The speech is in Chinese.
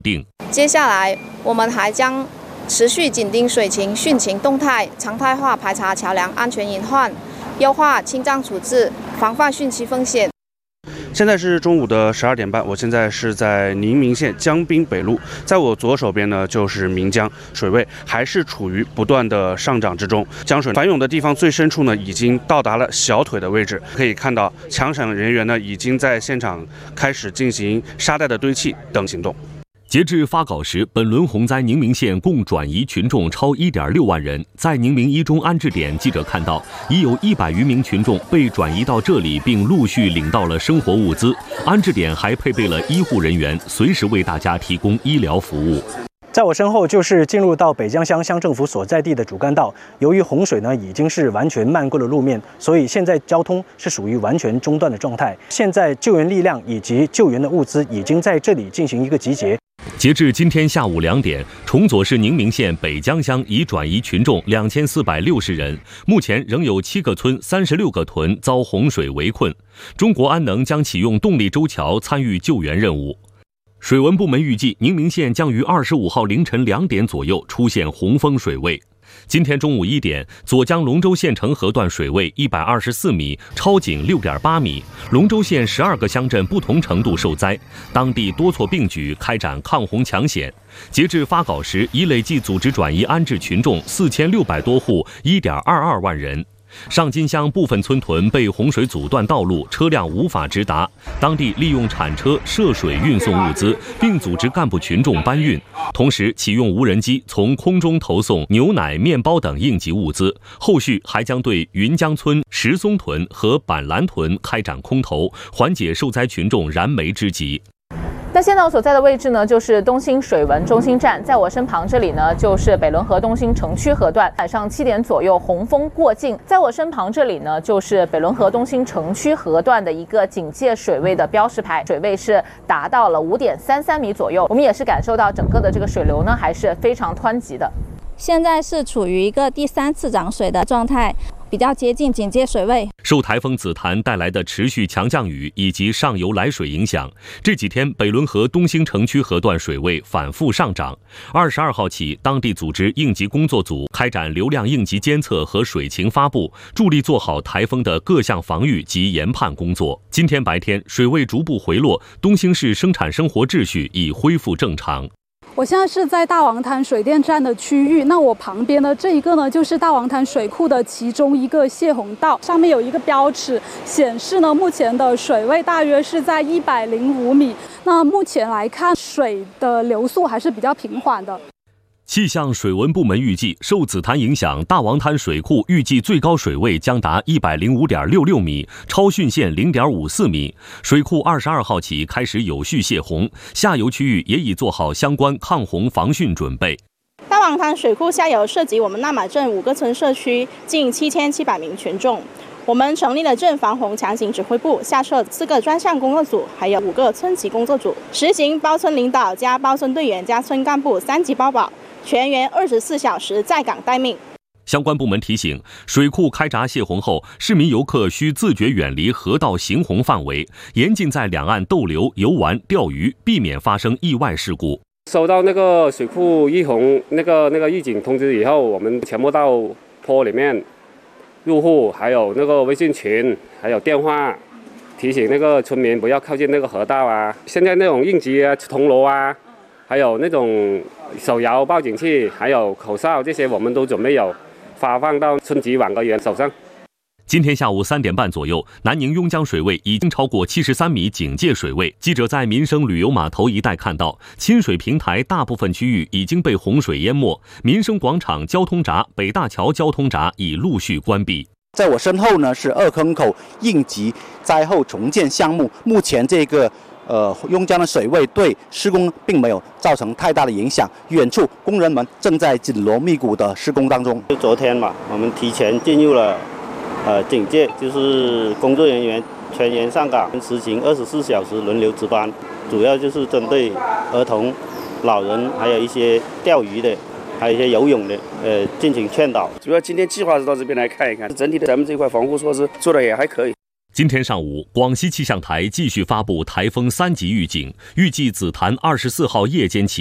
接下来，我们还将持续紧盯水情、汛情动态，常态化排查桥梁安全隐患，优化清障处置，防范汛期风险。 现在是中午的12点半，我现在是在宁明县江滨北路，在我左手边呢就是岷江，水位还是处于不断的上涨之中，江水反涌的地方最深处呢已经到达了小腿的位置，可以看到抢险人员呢已经在现场开始进行沙袋的堆砌等行动。 截至发稿时，本轮洪灾宁明县共转移群众超1.6万人。在宁明一中安置点，记者看到已有100余名群众被转移到这里，并陆续领到了生活物资。安置点还配备了医护人员，随时为大家提供医疗服务。 在我身后就是进入到北江乡乡政府所在地的主干道。由于洪水呢已经是完全漫过了路面，所以现在交通是属于完全中断的状态。现在救援力量以及救援的物资已经在这里进行一个集结。 截至今天下午2点，崇左市宁明县北江乡已转移群众2460人，目前仍有7个村、36个屯遭洪水围困。中国安能将启用动力周桥参与救援任务。水文部门预计，宁明县将于25号凌晨2点左右出现洪峰水位。今天中午1点，左江龙州县城河段水位124米，超警6.8米。龙州县12个乡镇不同程度受灾，当地多措并举，开展抗洪抢险。截至发稿时，已累计组织转移安置群众4600多户，1.22万人。上金乡部分村屯被洪水阻断道路，车辆无法直达，当地利用铲车涉水运送物资，并组织干部群众搬运，同时启用无人机从空中投送牛奶、面包等应急物资。后续还将对云江村、石松屯和板兰屯开展空投，缓解受灾群众燃眉之急。 那现在我所在的位置呢，就是东兴水文中心站，在我身旁这里呢，就是北仑河东兴城区河段。晚上7点左右，洪峰过境，在我身旁这里呢，就是北仑河东兴城区河段的一个警戒水位的标识牌，水位是达到了5.33米左右。我们也是感受到整个的这个水流呢，还是非常湍急的。 现在是处于一个第3次涨水的状态，比较接近警戒水位。 受台风紫檀带来的持续强降雨以及上游来水影响，这几天北仑河东兴城区河段水位反复上涨。22号起，当地组织应急工作组开展流量应急监测和水情发布，助力做好台风的各项防御及研判工作。今天白天水位逐步回落，东兴市生产生活秩序已恢复正常。 我现在是在大王滩水电站的区域，那我旁边的这一个呢，就是大王滩水库的其中一个泄洪道，上面有一个标尺显示呢，目前的水位大约是在105米。那目前来看，水的流速还是比较平缓的。 气象水文部门预计，受紫檀影响，大王滩水库预计最高水位将达105.66米，超汛线0.54米。水库22号起开始有序泄洪，下游区域也已做好相关抗洪防汛准备。 大王滩水库下游涉及我们纳马镇5个村社区，近7700名群众。我们成立了镇防洪强警指挥部，下设4个专项工作组，还有5个村级工作组，实行包村领导加包村队员加村干部3级包保。全员24小时在岗待命。 相关部门提醒，水库开闸泄洪后，市民游客需自觉远离河道行洪范围，严禁在两岸逗留、游玩、钓鱼，避免发生意外事故。 收到那个水库预洪那个预警通知以后，我们全部到坡里面入户，还有那个微信群，还有电话提醒那个村民不要靠近那个河道啊。现在那种应急啊、铜锣啊，还有那种手摇报警器，还有口哨，这些我们都准备有发放到村级网格员手上。 今天下午3点半左右，南宁邕江水位已经超过73米警戒水位。记者在民生旅游码头一带看到，亲水平台大部分区域已经被洪水淹没，民生广场交通闸、北大桥交通闸已陆续关闭。 在我身后呢是二坑口应急灾后重建项目，目前这个邕江的水位对施工并没有造成太大的影响，远处工人们正在紧锣密鼓的施工当中。 就昨天嘛，我们提前进入了警戒，就是工作人员全员上岗，实行24小时轮流值班，主要就是针对儿童、老人，还有一些钓鱼的，还有一些游泳的，进行劝导。 主要今天计划是到这边来看一看，整体的咱们这块防护措施做的也还可以。 今天上午，广西气象台继续发布台风3级预警，预计紫檀24号夜间起